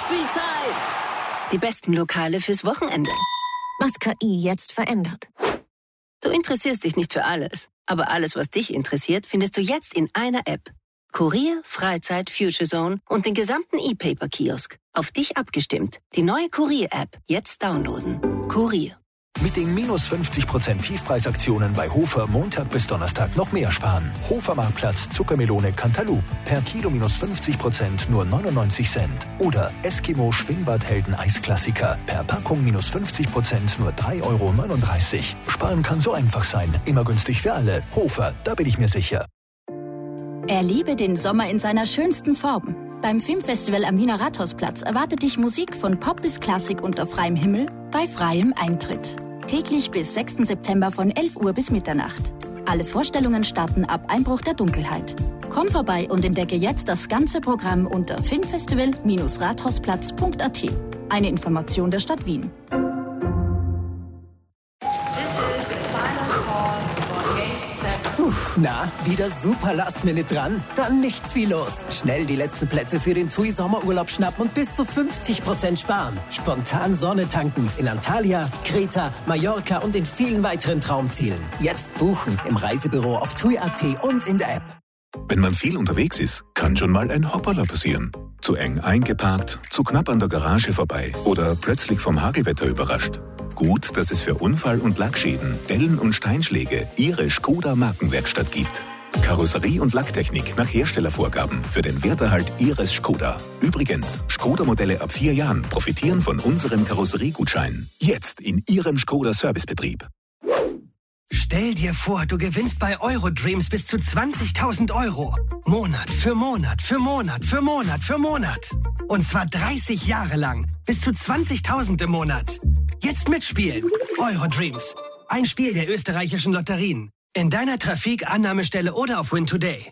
Nachspielzeit! Die besten Lokale fürs Wochenende. Was KI jetzt verändert. Du interessierst dich nicht für alles, aber alles, was dich interessiert, findest du jetzt in einer App. Kurier, Freizeit, Future Zone und den gesamten E-Paper-Kiosk. Auf dich abgestimmt. Die neue Kurier-App. Jetzt downloaden. Kurier. Mit den minus 50% Tiefpreisaktionen bei Hofer Montag bis Donnerstag noch mehr sparen. Hofer Marktplatz Zuckermelone Cantaloupe. Per Kilo minus 50% nur 99 Cent. Oder Eskimo Schwimmbadhelden Eisklassiker. Per Packung minus 50% nur 3,39 Euro. Sparen kann so einfach sein. Immer günstig für alle. Hofer, da bin ich mir sicher. Erlebe den Sommer in seiner schönsten Form. Beim Filmfestival am Wiener Rathausplatz erwartet dich Musik von Pop bis Klassik unter freiem Himmel bei freiem Eintritt. Täglich bis 6. September von 11 Uhr bis Mitternacht. Alle Vorstellungen starten ab Einbruch der Dunkelheit. Komm vorbei und entdecke jetzt das ganze Programm unter filmfestival-rathausplatz.at. Eine Information der Stadt Wien. Na, wieder super Last-Minute dran? Dann nichts wie los. Schnell die letzten Plätze für den TUI Sommerurlaub schnappen und bis zu 50% sparen. Spontan Sonne tanken in Antalya, Kreta, Mallorca und in vielen weiteren Traumzielen. Jetzt buchen im Reisebüro auf TUI.at und in der App. Wenn man viel unterwegs ist, kann schon mal ein Hoppala passieren. Zu eng eingeparkt, zu knapp an der Garage vorbei oder plötzlich vom Hagelwetter überrascht. Gut, dass es für Unfall- und Lackschäden, Dellen und Steinschläge Ihre Skoda Markenwerkstatt gibt. Karosserie und Lacktechnik nach Herstellervorgaben für den Werterhalt Ihres Skoda. Übrigens, Skoda-Modelle ab 4 Jahren profitieren von unserem Karosseriegutschein. Jetzt in Ihrem Skoda Servicebetrieb. Stell dir vor, du gewinnst bei Eurodreams bis zu 20.000 Euro. Monat für Monat für Monat für Monat für Monat. Und zwar 30 Jahre lang. Bis zu 20.000 im Monat. Jetzt mitspielen. Eurodreams. Ein Spiel der österreichischen Lotterien. In deiner Trafik, Annahmestelle oder auf Win Today.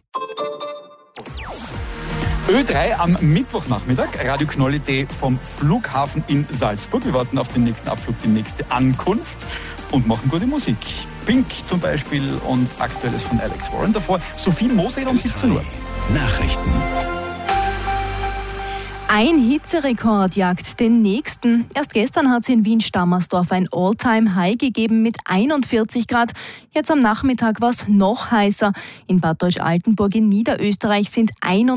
Ö3 am Mittwochnachmittag, Radio Knoll.at vom Flughafen in Salzburg. Wir warten auf den nächsten Abflug, die nächste Ankunft und machen gute Musik. Pink zum Beispiel und Aktuelles von Alex Warren davor. Sophie Moser um 17 Uhr. Nachrichten. Ein Hitzerekord jagt den nächsten. Erst gestern hat es in Wien-Stammersdorf ein All-Time-High gegeben mit 41 Grad. Jetzt am Nachmittag war es noch heißer. In Bad Deutsch-Altenburg in Niederösterreich sind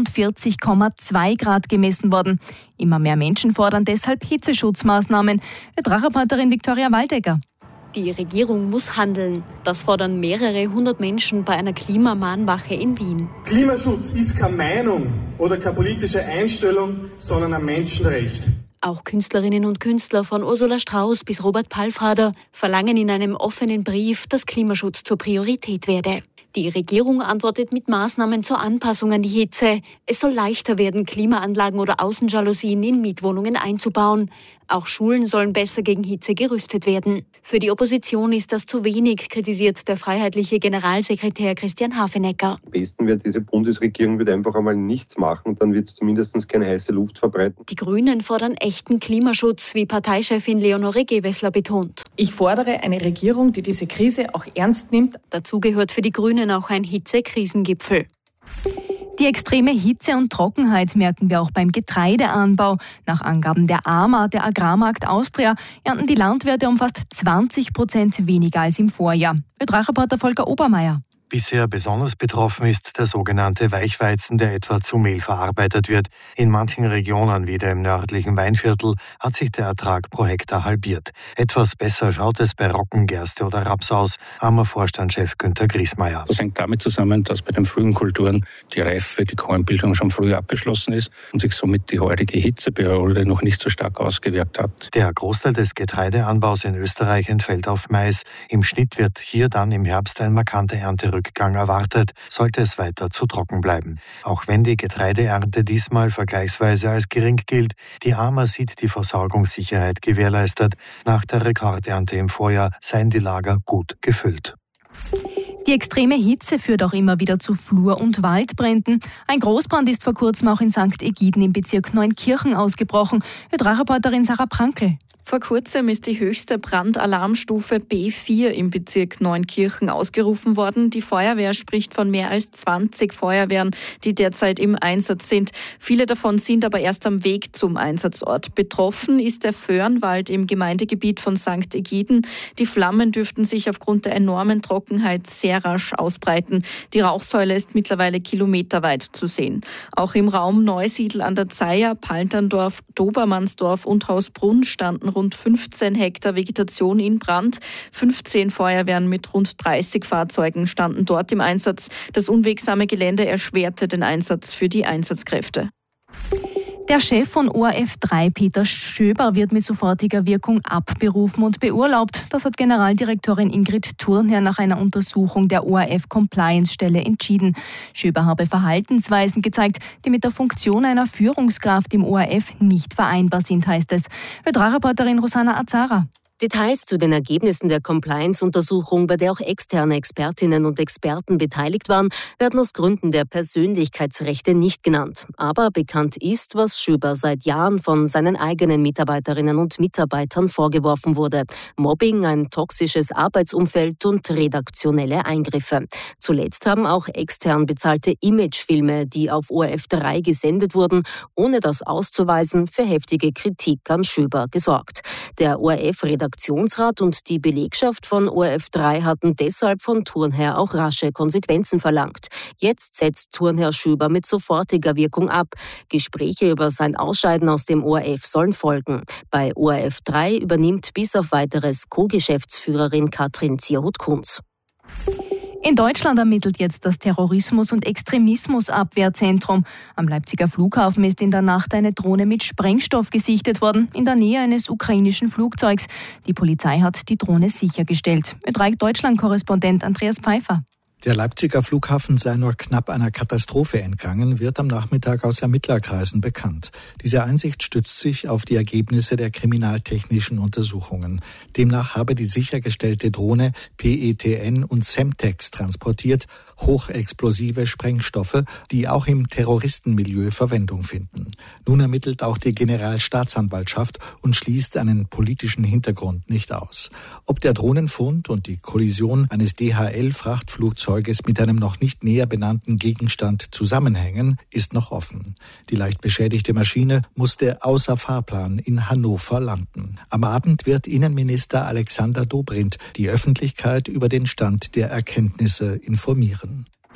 41,2 Grad gemessen worden. Immer mehr Menschen fordern deshalb Hitzeschutzmaßnahmen. Reporterin Viktoria Waldecker. Die Regierung muss handeln. Das fordern mehrere hundert Menschen bei einer Klimamahnwache in Wien. Klimaschutz ist keine Meinung oder keine politische Einstellung, sondern ein Menschenrecht. Auch Künstlerinnen und Künstler von Ursula Strauß bis Robert Palfrader verlangen in einem offenen Brief, dass Klimaschutz zur Priorität werde. Die Regierung antwortet mit Maßnahmen zur Anpassung an die Hitze. Es soll leichter werden, Klimaanlagen oder Außenjalousien in Mietwohnungen einzubauen. Auch Schulen sollen besser gegen Hitze gerüstet werden. Für die Opposition ist das zu wenig, kritisiert der freiheitliche Generalsekretär Christian Hafenecker. Am besten wird diese Bundesregierung einfach einmal nichts machen, dann wird es zumindest keine heiße Luft verbreiten. Die Grünen fordern echten Klimaschutz, wie Parteichefin Leonore Gewessler betont. Ich fordere eine Regierung, die diese Krise auch ernst nimmt. Dazu gehört für die Grünen auch ein Hitze-Krisengipfel. Die extreme Hitze und Trockenheit merken wir auch beim Getreideanbau. Nach Angaben der AMA, der Agrarmarkt Austria, ernten die Landwirte um fast 20% weniger als im Vorjahr. Ö3-Reporter Volker Obermeier. Bisher besonders betroffen ist der sogenannte Weichweizen, der etwa zu Mehl verarbeitet wird. In manchen Regionen, wie dem nördlichen Weinviertel, hat sich der Ertrag pro Hektar halbiert. Etwas besser schaut es bei Roggen, Gerste oder Raps aus, AMA-Vorstandschef Günther Griesmeier. Das hängt damit zusammen, dass bei den frühen Kulturen die Reife, die Kornbildung schon früher abgeschlossen ist und sich somit die heutige Hitzeperiode noch nicht so stark ausgewirkt hat. Der Großteil des Getreideanbaus in Österreich entfällt auf Mais. Im Schnitt wird hier dann im Herbst ein markanter Ernterückgang erwartet, sollte es weiter zu trocken bleiben. Auch wenn die Getreideernte diesmal vergleichsweise als gering gilt, die AMA sieht die Versorgungssicherheit gewährleistet. Nach der Rekordernte im Vorjahr seien die Lager gut gefüllt. Die extreme Hitze führt auch immer wieder zu Flur- und Waldbränden. Ein Großbrand ist vor kurzem auch in St. Egiden im Bezirk Neunkirchen ausgebrochen. Ö3-Reporterin Sarah Prankel. Vor kurzem ist die höchste Brandalarmstufe B4 im Bezirk Neunkirchen ausgerufen worden. Die Feuerwehr spricht von mehr als 20 Feuerwehren, die derzeit im Einsatz sind. Viele davon sind aber erst am Weg zum Einsatzort. Betroffen ist der Föhrenwald im Gemeindegebiet von St. Egiden. Die Flammen dürften sich aufgrund der enormen Trockenheit sehr rasch ausbreiten. Die Rauchsäule ist mittlerweile kilometerweit zu sehen. Auch im Raum Neusiedl an der Zeier, Palterndorf, Dobermannsdorf und Hausbrunn standen rund 15 Hektar Vegetation in Brand. 15 Feuerwehren mit rund 30 Fahrzeugen standen dort im Einsatz. Das unwegsame Gelände erschwerte den Einsatz für die Einsatzkräfte. Der Chef von ORF 3, Peter Schöber, wird mit sofortiger Wirkung abberufen und beurlaubt. Das hat Generaldirektorin Ingrid Thurnherr nach einer Untersuchung der ORF-Compliance-Stelle entschieden. Schöber habe Verhaltensweisen gezeigt, die mit der Funktion einer Führungskraft im ORF nicht vereinbar sind, heißt es. Ö3-Reporterin Rosanna Azara. Details zu den Ergebnissen der Compliance-Untersuchung, bei der auch externe Expertinnen und Experten beteiligt waren, werden aus Gründen der Persönlichkeitsrechte nicht genannt. Aber bekannt ist, was Schöber seit Jahren von seinen eigenen Mitarbeiterinnen und Mitarbeitern vorgeworfen wurde. Mobbing, ein toxisches Arbeitsumfeld und redaktionelle Eingriffe. Zuletzt haben auch extern bezahlte Imagefilme, die auf ORF 3 gesendet wurden, ohne das auszuweisen, für heftige Kritik an Schöber gesorgt. Der ORF-Redaktionsrat und die Belegschaft von ORF 3 hatten deshalb von Thurnherr auch rasche Konsequenzen verlangt. Jetzt setzt Thurnherr Schöber mit sofortiger Wirkung ab. Gespräche über sein Ausscheiden aus dem ORF sollen folgen. Bei ORF 3 übernimmt bis auf weiteres Co-Geschäftsführerin Katrin Zierhut-Kunz. In Deutschland ermittelt jetzt das Terrorismus- und Extremismusabwehrzentrum. Am Leipziger Flughafen ist in der Nacht eine Drohne mit Sprengstoff gesichtet worden, in der Nähe eines ukrainischen Flugzeugs. Die Polizei hat die Drohne sichergestellt. Ö3 Deutschland-Korrespondent Andreas Pfeiffer. Der Leipziger Flughafen sei nur knapp einer Katastrophe entgangen, wird am Nachmittag aus Ermittlerkreisen bekannt. Diese Einsicht stützt sich auf die Ergebnisse der kriminaltechnischen Untersuchungen. Demnach habe die sichergestellte Drohne PETN und Semtex transportiert, hochexplosive Sprengstoffe, die auch im Terroristenmilieu Verwendung finden. Nun ermittelt auch die Generalstaatsanwaltschaft und schließt einen politischen Hintergrund nicht aus. Ob der Drohnenfund und die Kollision eines DHL-Frachtflugzeuges mit einem noch nicht näher benannten Gegenstand zusammenhängen, ist noch offen. Die leicht beschädigte Maschine musste außer Fahrplan in Hannover landen. Am Abend wird Innenminister Alexander Dobrindt die Öffentlichkeit über den Stand der Erkenntnisse informieren.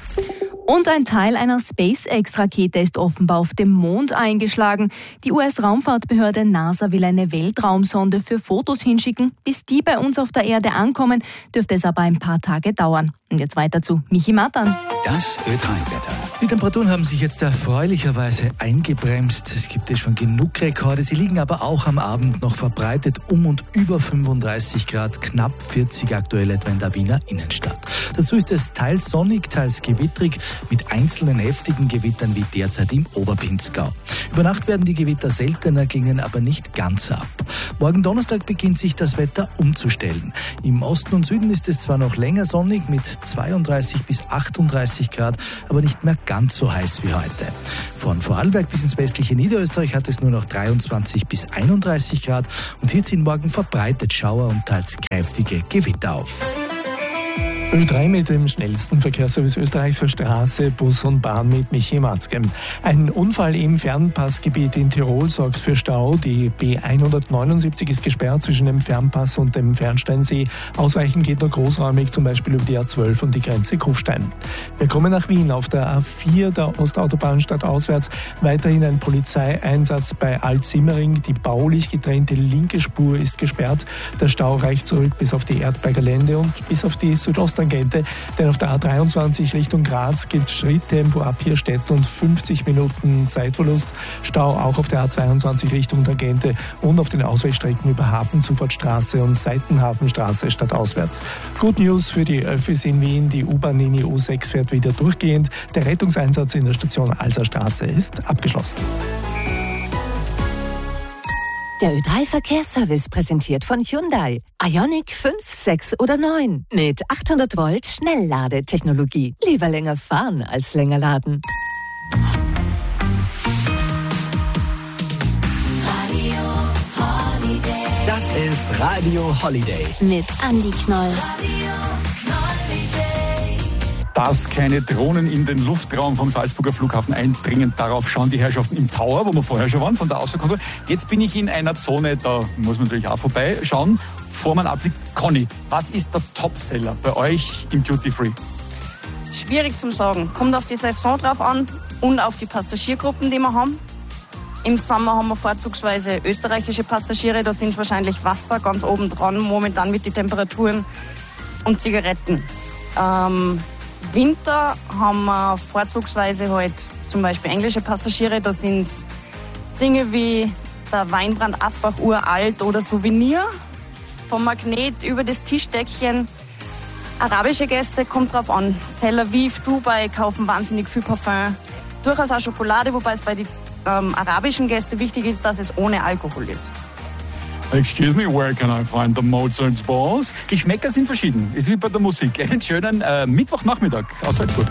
Und ein Teil einer SpaceX-Rakete ist offenbar auf dem Mond eingeschlagen. Die US-Raumfahrtbehörde NASA will eine Weltraumsonde für Fotos hinschicken. Bis die bei uns auf der Erde ankommen, dürfte es aber ein paar Tage dauern. Und jetzt weiter zu Michi Matan. Das Ö3-Wetter. Die Temperaturen haben sich jetzt erfreulicherweise eingebremst. Es gibt ja schon genug Rekorde. Sie liegen aber auch am Abend noch verbreitet um und über 35 Grad, knapp 40 aktuell etwa in der Wiener Innenstadt. Dazu ist es teils sonnig, teils gewittrig, mit einzelnen heftigen Gewittern wie derzeit im Oberpinzgau. Über Nacht werden die Gewitter seltener, klingen aber nicht ganz ab. Morgen Donnerstag beginnt sich das Wetter umzustellen. Im Osten und Süden ist es zwar noch länger sonnig mit 32 bis 38 Grad, aber nicht mehr ganz so heiß wie heute. Von Vorarlberg bis ins westliche Niederösterreich hat es nur noch 23 bis 31 Grad und hier ziehen morgen verbreitet Schauer und teils kräftige Gewitter auf. Ö3 mit dem schnellsten Verkehrsservice Österreichs für Straße, Bus und Bahn mit Michi Matzke. Ein Unfall im Fernpassgebiet in Tirol sorgt für Stau. Die B179 ist gesperrt zwischen dem Fernpass und dem Fernsteinsee. Ausweichen geht nur großräumig, zum Beispiel über die A12 und die Grenze Kufstein. Wir kommen nach Wien. Auf der A4 der Ostautobahn stadtauswärts weiterhin ein Polizeieinsatz bei Alt-Simmering. Die baulich getrennte linke Spur ist gesperrt. Der Stau reicht zurück bis auf die Erdberger Lände und bis auf die Südosttangente, denn auf der A23 Richtung Graz geht Schritttempo ab hier Städten und 50 Minuten Zeitverlust. Stau auch auf der A22 Richtung Tangente und auf den Ausweichstrecken über Hafenzufahrtsstraße und Seitenhafenstraße stadtauswärts. Good News für die Öffis in Wien. Die U-Bahn-Linie U6 fährt wieder durchgehend. Der Rettungseinsatz in der Station Alserstraße ist abgeschlossen. Der Ö3-Verkehrsservice präsentiert von Hyundai. Ioniq 5, 6 oder 9 mit 800 Volt Schnellladetechnologie. Lieber länger fahren als länger laden. Das ist Radio Holiday. Mit Andi Knoll. Dass keine Drohnen in den Luftraum vom Salzburger Flughafen eindringen, darauf schauen die Herrschaften im Tower, wo wir vorher schon waren, von der Außenkontrolle. Jetzt bin ich in einer Zone, da muss man natürlich auch vorbeischauen, bevor man abfliegt. Conny, was ist der Topseller bei euch im Duty Free? Schwierig zu sagen. Kommt auf die Saison drauf an und auf die Passagiergruppen, die wir haben. Im Sommer haben wir vorzugsweise österreichische Passagiere, da sind wahrscheinlich Wasser ganz oben dran, momentan mit den Temperaturen, und Zigaretten. Winter haben wir vorzugsweise halt zum Beispiel englische Passagiere, da sind es Dinge wie der Weinbrand Asbach uralt oder Souvenir, vom Magnet über das Tischdeckchen. Arabische Gäste, kommt drauf an. Tel Aviv, Dubai kaufen wahnsinnig viel Parfum. Durchaus auch Schokolade, wobei es bei den arabischen Gästen wichtig ist, dass es ohne Alkohol ist. Excuse me, where can I find the Mozart's Balls? Geschmäcker sind verschieden, ist wie bei der Musik. Einen schönen Mittwochnachmittag aus Salzburg.